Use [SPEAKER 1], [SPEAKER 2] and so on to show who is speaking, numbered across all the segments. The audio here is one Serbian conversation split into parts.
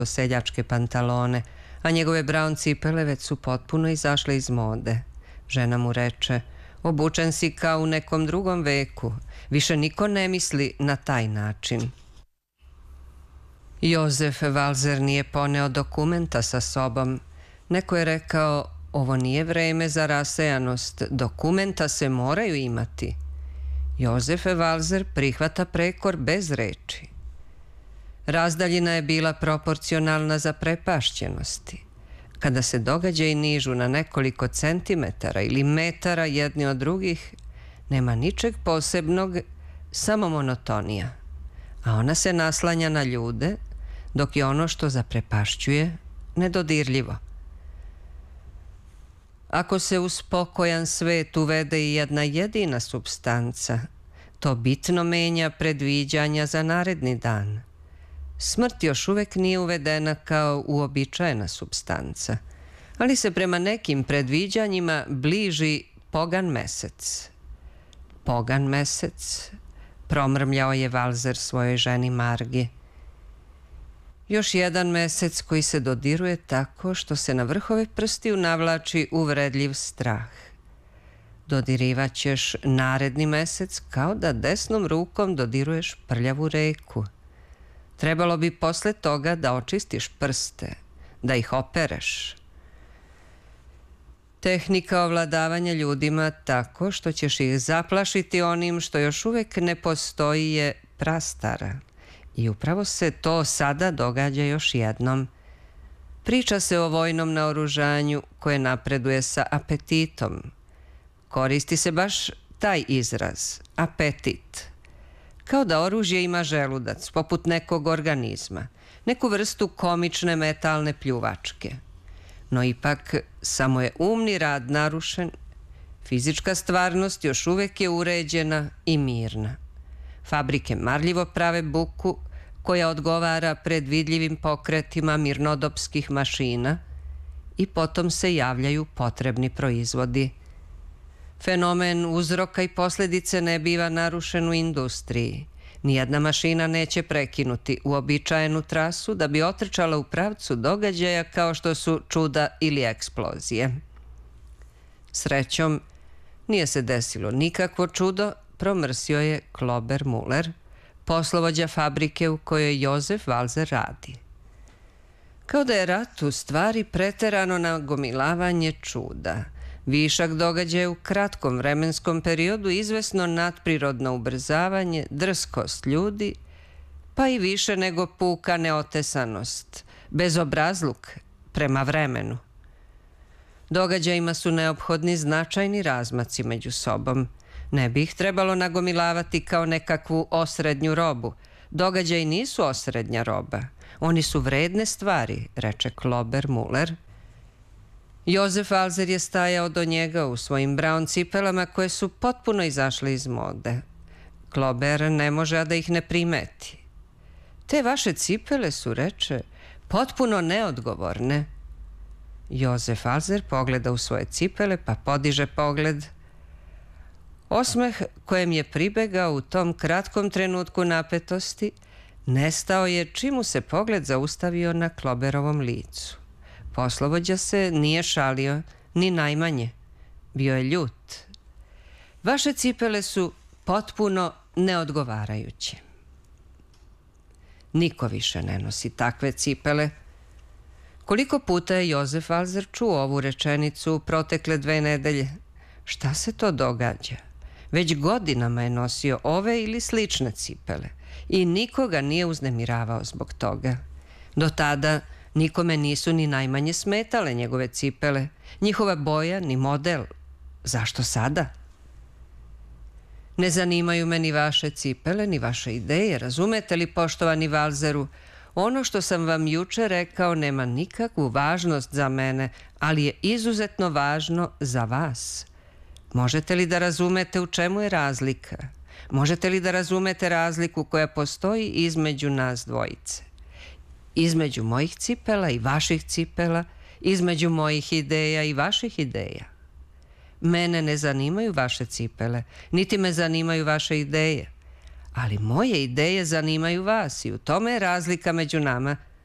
[SPEAKER 1] seljačke pantalone, a njegove braun cipele već su potpuno izašle iz mode. Žena mu reče: obučen si kao u nekom drugom veku, više niko ne misli na taj način. Jozef Valzer nije poneo dokumenta sa sobom. Neko je rekao: ovo nije vreme za rasejanost, dokumenta se moraju imati. Jozef Valzer prihvata prekor bez reči. Razdaljina je bila proporcionalna zaprepašćenosti. Kada se događaji nižu na nekoliko centimetara ili metara jedni od drugih, nema ničeg posebnog, samo monotonija. A ona se naslanja na ljude, dok je ono što zaprepašćuje nedodirljivo. Ako se u spokojan svet uvede i jedna jedina supstanca, to bitno menja predviđanja za naredni dan. Smrt još uvek nije uvedena kao uobičajena supstanca, ali se prema nekim predviđanjima bliži pogan mesec. Pogan mesec, promrmljao je Valzer svojoj ženi Margi. Još jedan mesec koji se dodiruje tako što se na vrhove prstiju navlači uvredljiv strah. Dodirivat ćeš naredni mesec kao da desnom rukom dodiruješ prljavu reku. Trebalo bi posle toga da očistiš prste, da ih opereš. Tehnika ovladavanja ljudima tako što ćeš ih zaplašiti onim što još uvek ne postoji je prastara. I upravo se to sada događa još jednom. Priča se o vojnom naoružanju koje napreduje sa apetitom. Koristi se baš taj izraz, apetit. Kao da oružje ima želudac, poput nekog organizma, neku vrstu komične metalne pljuvačke. No ipak, samo je umni rad narušen, fizička stvarnost još uvek je uređena i mirna. Fabrike marljivo prave buku koja odgovara predvidljivim pokretima mirnodopskih mašina i potom se javljaju potrebni proizvodi. Fenomen uzroka i posljedice ne biva narušen u industriji. Nijedna mašina neće prekinuti uobičajenu trasu da bi otrčala u pravcu događaja kao što su čuda ili eksplozije. Srećom, nije se desilo nikakvo čudo, promrsio je Klober Muller, poslovođa fabrike u kojoj Jozef Valzer radi. Kao da je rat u stvari preterano nagomilavanje čuda, višak događaja u kratkom vremenskom periodu, izvesno nadprirodno ubrzavanje, drskost ljudi, pa i više nego puka neotesanost, bezobrazluk prema vremenu. Događajima su neophodni značajni razmaci među sobom. Ne bi ih trebalo nagomilavati kao nekakvu osrednju robu. Događaji nisu osrednja roba. Oni su vredne stvari, reče Klober Muller. Jozef Valzer je stajao do njega u svojim braun cipelama koje su potpuno izašle iz mode. Klober ne može a da ih ne primeti. Te vaše cipele su, reče, potpuno neodgovorne. Jozef Valzer pogleda u svoje cipele pa podiže pogled. Osmeh kojem je pribegao u tom kratkom trenutku napetosti nestao je čim mu se pogled zaustavio na Kloberovom licu. Poslovođa se nije šalio, ni najmanje. Bio je ljut. Vaše cipele su potpuno neodgovarajuće. Niko više ne nosi takve cipele. Koliko puta je Jozef Valzer čuo ovu rečenicu u protekle 2 nedelje? Šta se to događa? Već godinama je nosio ove ili slične cipele i nikoga nije uznemiravao zbog toga. Do tada nikome nisu ni najmanje smetale njegove cipele, njihova boja ni model. Zašto sada? Ne zanimaju me ni vaše cipele, ni vaše ideje, razumete li, poštovani Valzeru? Ono što sam vam juče rekao nema nikakvu važnost za mene, ali je izuzetno važno za vas. Možete li da razumete u čemu je razlika? Možete li da razumete razliku koja postoji između nas dvojice? Između mojih cipela i vaših cipela, između mojih ideja i vaših ideja. Mene ne zanimaju vaše cipele, niti me zanimaju vaše ideje, ali moje ideje zanimaju vas i u tome je razlika među nama.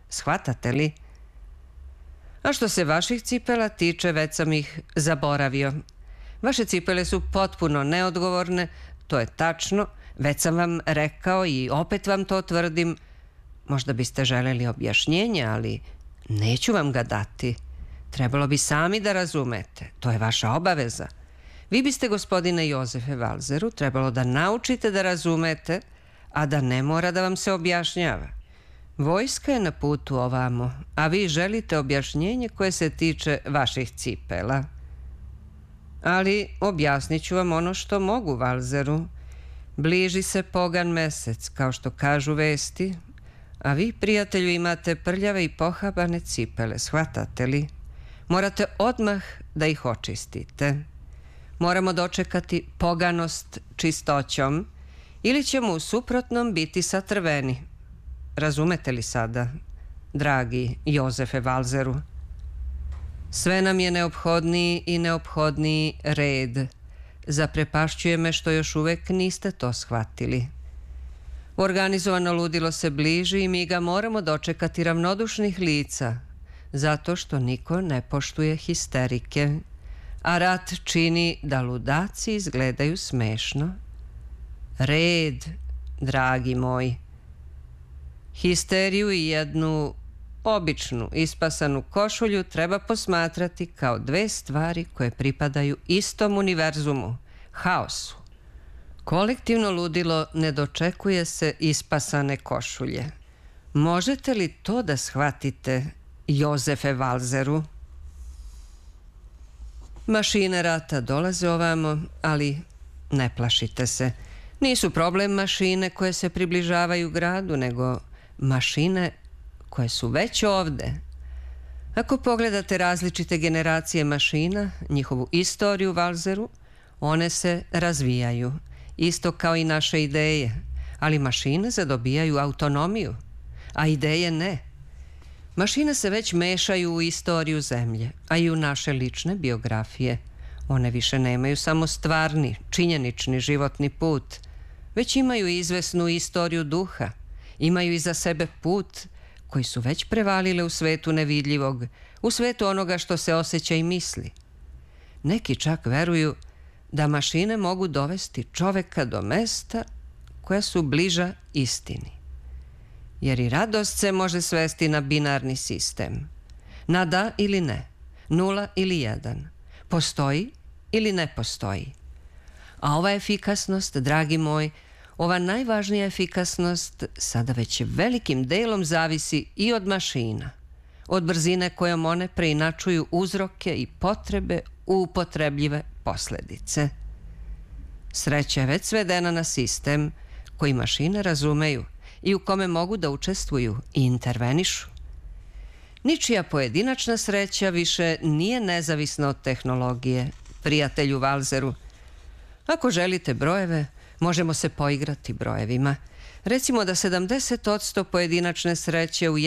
[SPEAKER 1] Shvatate li? A što se vaših cipela tiče, već sam ih zaboravio. Vaše cipele su potpuno neodgovorne, to je tačno, već sam vam rekao i opet vam to tvrdim. Možda biste želeli objašnjenje, ali neću vam ga dati. Trebalo bi sami da razumete, to je vaša obaveza. Vi biste, gospodine Jozefe Valzeru, trebalo da naučite da razumete, a da ne mora da vam se objašnjava. Vojska je na putu ovamo, a vi želite objašnjenje koje se tiče vaših cipela. Ali objasnit ću vam ono što mogu, Valzeru. Bliži se pogan mesec, kao što kažu vesti, a vi, prijatelju, imate prljave i pohabane cipele, shvatate li? Morate odmah da ih očistite. Moramo dočekati poganost čistoćom, ili ćemo u suprotnom biti satrveni. Razumete li sada, dragi Jozefe Valzeru? Sve nam je neophodniji i neophodniji red. Zaprepašćuje me što još uvek niste to shvatili. Organizovano ludilo se bliži i mi ga moramo dočekati ravnodušnih lica, zato što niko ne poštuje histerike, a rat čini da ludaci izgledaju smešno. Red, dragi moji. Histeriju i jednu običnu ispasanu košulju treba posmatrati kao dve stvari koje pripadaju istom univerzumu, haosu. Kolektivno ludilo ne dočekuje se ispasane košulje. Možete li to da shvatite, Jozefe Valzeru? Mašine rata dolaze ovamo, ali ne plašite se. Nisu problem mašine koje se približavaju gradu, nego mašine koje su već ovde. Ako pogledate različite generacije mašina, njihovu istoriju, Valzeru, one se razvijaju, isto kao i naše ideje, ali mašine zadobijaju autonomiju, a ideje ne. Mašine se već mešaju u istoriju zemlje, a i u naše lične biografije. One više nemaju samo stvarni, činjenični životni put, već imaju izvesnu istoriju duha, imaju iza sebe put koji su već prevalile u svetu nevidljivog, u svetu onoga što se osjeća i misli. Neki čak veruju da mašine mogu dovesti čoveka do mesta koja su bliža istini. Jer i radost se može svesti na binarni sistem. Na da ili ne, 0 ili 1, postoji ili ne postoji. A ova efikasnost, dragi moj, ova najvažnija efikasnost sada već velikim delom zavisi i od mašina, od brzine kojom one preinačuju uzroke i potrebe u upotrebljive posledice. Sreća je već svedena na sistem koji mašine razumeju i u kome mogu da učestvuju i intervenišu. Ničija pojedinačna sreća više nije nezavisna od tehnologije, prijatelju Valzeru. Ako želite brojeve, možemo se poigrati brojevima. Recimo da 70% pojedinačne sreće u